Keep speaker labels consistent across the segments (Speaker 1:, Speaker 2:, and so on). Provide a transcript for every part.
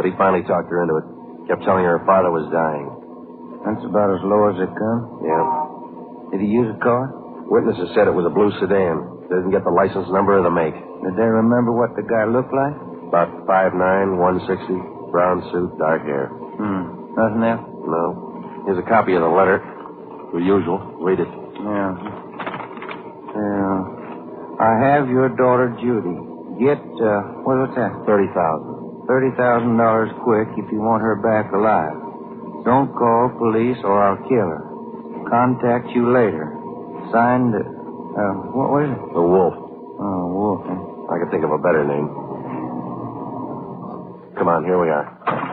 Speaker 1: but he finally talked her into it. Kept telling her father was dying.
Speaker 2: That's about as low as it comes?
Speaker 1: Yeah.
Speaker 2: Did he use a car?
Speaker 1: Witnesses said it was a blue sedan. They didn't get the license number or the make.
Speaker 2: Did they remember what the guy looked like?
Speaker 1: About 5'9", 160, brown suit, dark hair.
Speaker 2: Nothing else?
Speaker 1: No. Here's a copy of the letter. Per usual. Read it.
Speaker 2: Yeah. I have your daughter, Judy. Get, what was that?
Speaker 1: $30,000.
Speaker 2: $30,000 quick if you want her back alive. Don't call police or I'll kill her. Contact you later. Signed, what is it?
Speaker 1: The Wolf.
Speaker 2: Oh, Wolf. Huh?
Speaker 1: I could think of a better name. Come on, here we are.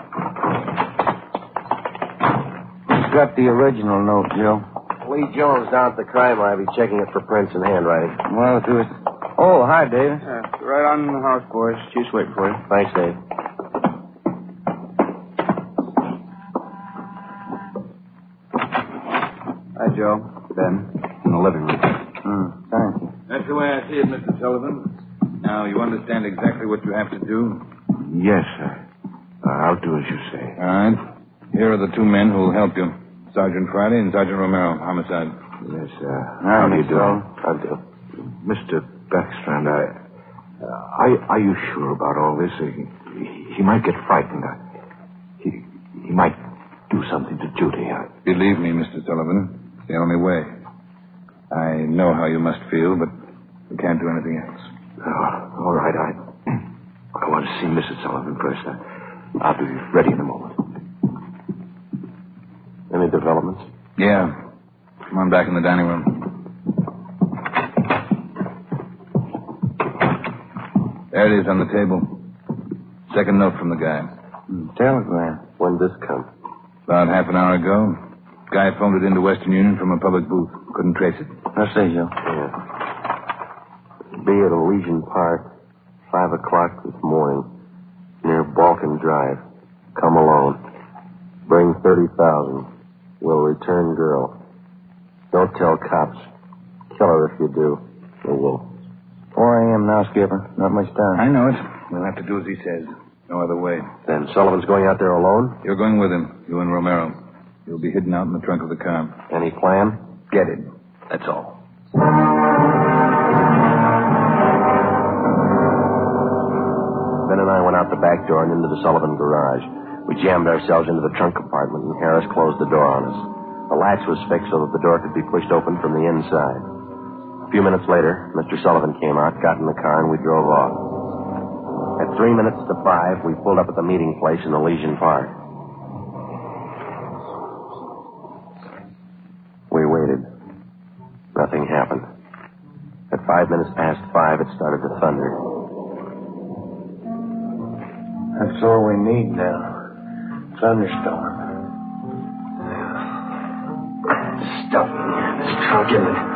Speaker 2: Who's got the original note, Joe?
Speaker 1: Lee Jones down at the crime lab. He's checking it for prints and handwriting.
Speaker 2: Well, do it. Oh, hi, David.
Speaker 3: Right on in the house, boys. She's waiting for you.
Speaker 1: Thanks, Dave.
Speaker 3: Hi, Joe. Ben. In the living room.
Speaker 2: Thank you.
Speaker 4: That's the way I see it, Mr. Sullivan. Now, you understand exactly what you have to do?
Speaker 5: Yes, sir. I'll do as you say.
Speaker 4: All right. Here are the two men who will help you. Sergeant Friday and Sergeant Romero, homicide.
Speaker 5: Yes, how do you do?
Speaker 1: I'll do.
Speaker 5: Mr. Backstrand, are you sure about all this? He might get frightened. He might do something to Judy.
Speaker 4: Believe me, Mr. Sullivan, it's the only way. I know how you must feel, but we can't do anything else.
Speaker 5: All right, I want to see Mrs. Sullivan first. I'll be ready in a moment.
Speaker 1: Any developments?
Speaker 4: Yeah. Come on back in the dining room. There it is on the table. Second note from the guy.
Speaker 2: Telegram.
Speaker 1: When'd this come?
Speaker 4: About half an hour ago. Guy phoned it into Western Union from a public booth. Couldn't trace it.
Speaker 2: I see, Joe.
Speaker 1: Yeah. Be at Elysian Park, 5 o'clock this morning, near Balkan Drive. Come alone. Bring 30,000. Will return girl. Don't tell cops. Kill her if you do. Or we'll.
Speaker 2: 4 a.m. now, Skipper. Not much time.
Speaker 4: I know it. We'll have to do as he says. No other way.
Speaker 1: Then Sullivan's going out there alone?
Speaker 4: You're going with him. You and Romero. You'll be hidden out in the trunk of the car.
Speaker 1: Any plan?
Speaker 4: Get it. That's all.
Speaker 1: Ben and I went out the back door and into the Sullivan garage. We jammed ourselves into the trunk compartment, and Harris closed the door on us. The latch was fixed so that the door could be pushed open from the inside. A few minutes later, Mr. Sullivan came out, got in the car, and we drove off. At 3 minutes to 5, we pulled up at the meeting place in Elysian Park. We waited. Nothing happened. At 5 minutes past 5, it started to thunder.
Speaker 2: That's all we need now. Thunderstorm.
Speaker 1: Stuff in this trunk, isn't it?